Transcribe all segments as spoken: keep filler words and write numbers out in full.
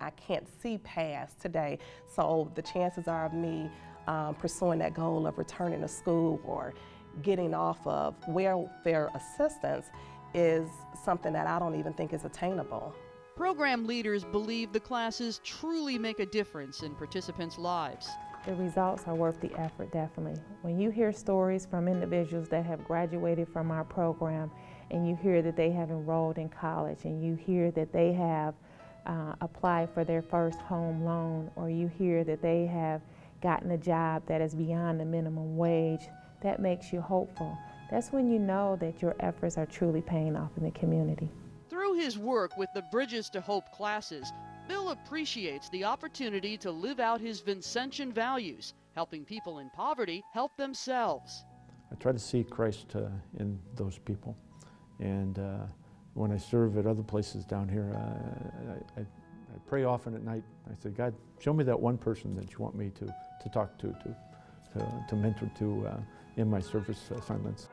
I can't see past today. So the chances are of me um, pursuing that goal of returning to school or getting off of welfare assistance is something that I don't even think is attainable. Program leaders believe the classes truly make a difference in participants' lives. The results are worth the effort, definitely. When you hear stories from individuals that have graduated from our program, and you hear that they have enrolled in college, and you hear that they have uh, applied for their first home loan, or you hear that they have gotten a job that is beyond the minimum wage, that makes you hopeful. That's when you know that your efforts are truly paying off in the community. Through his work with the Bridges to Hope classes, Bill appreciates the opportunity to live out his Vincentian values, helping people in poverty help themselves. I try to see Christ uh, in those people. And uh, when I serve at other places down here, uh, I, I, I pray often at night. I say, God, show me that one person that you want me to, to talk to, to, to, to mentor to uh, in my service assignments.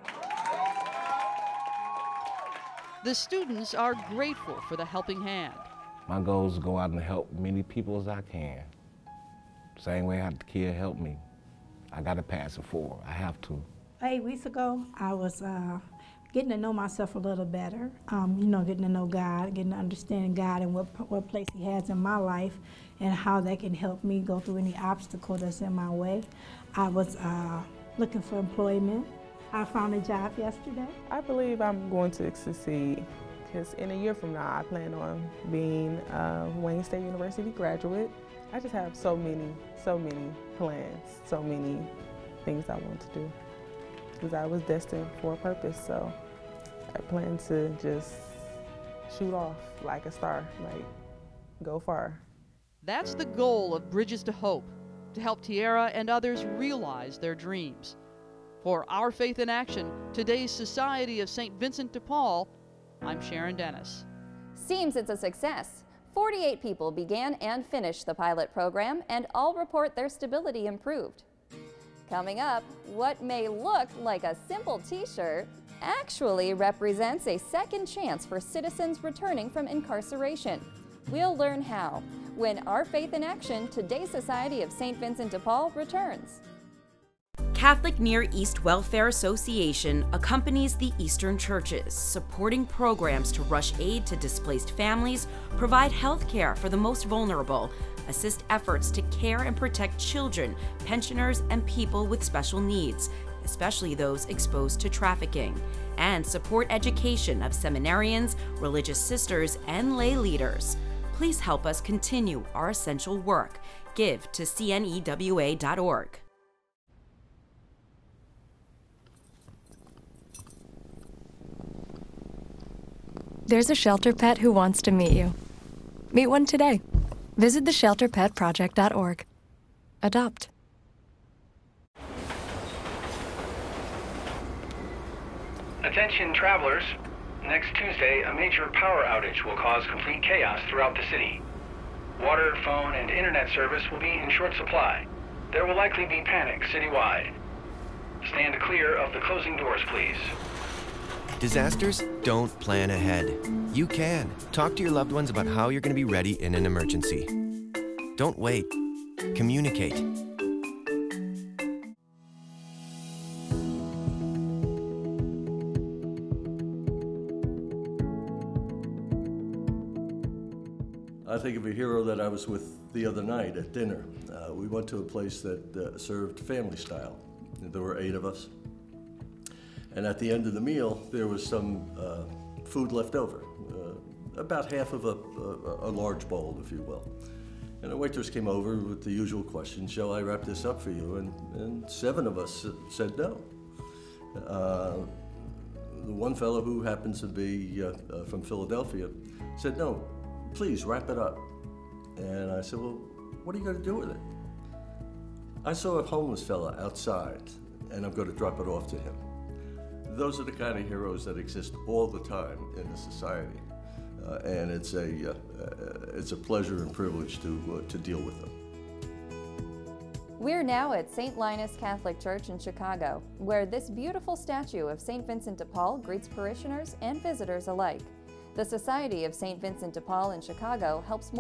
The students are grateful for the helping hand. My goal is to go out and help many people as I can. Same way how the kid helped me. I got to pass it forward. I have to. Eight weeks ago, I was uh, getting to know myself a little better. Um, you know, getting to know God, getting to understand God and what, what place He has in my life and how that can help me go through any obstacle that's in my way. I was uh, looking for employment. I found a job yesterday. I believe I'm going to succeed because in a year from now, I plan on being a Wayne State University graduate. I just have so many, so many plans, so many things I want to do because I was destined for a purpose. So I plan to just shoot off like a star, like go far. That's the goal of Bridges to Hope, to help Tiara and others realize their dreams. For Our Faith in Action, today's Society of Saint Vincent de Paul, I'm Sharon Dennis. Seems it's a success. forty-eight people began and finished the pilot program, and all report their stability improved. Coming up, what may look like a simple t-shirt actually represents a second chance for citizens returning from incarceration. We'll learn how when Our Faith in Action, today's Society of Saint Vincent de Paul returns. Catholic Near East Welfare Association accompanies the Eastern churches, supporting programs to rush aid to displaced families, provide health care for the most vulnerable, assist efforts to care and protect children, pensioners, and people with special needs, especially those exposed to trafficking, and support education of seminarians, religious sisters, and lay leaders. Please help us continue our essential work. Give to C N E W A dot org. There's a shelter pet who wants to meet you. Meet one today. Visit the shelter pet project dot org. Adopt. Attention travelers. Next Tuesday, a major power outage will cause complete chaos throughout the city. Water, phone, and internet service will be in short supply. There will likely be panic citywide. Stand clear of the closing doors, please. Disasters don't plan ahead. You can. Talk to your loved ones about how you're going to be ready in an emergency. Don't wait. Communicate. I think of a hero that I was with the other night at dinner. Uh, we went to a place that uh, served family style. There were eight of us. And at the end of the meal, there was some uh, food left over, uh, about half of a, a, a large bowl, if you will. And the waitress came over with the usual question, shall I wrap this up for you? And, and seven of us said no. Uh, the one fellow who happens to be uh, uh, from Philadelphia said, no, please wrap it up. And I said, well, what are you going to do with it? I saw a homeless fella outside, and I'm going to drop it off to him. Those are the kind of heroes that exist all the time in the society, uh, and it's a uh, uh, it's a pleasure and privilege to uh, to deal with them. We're now at Saint Linus Catholic Church in Chicago, where this beautiful statue of Saint Vincent de Paul greets parishioners and visitors alike. The Society of Saint Vincent de Paul in Chicago helps more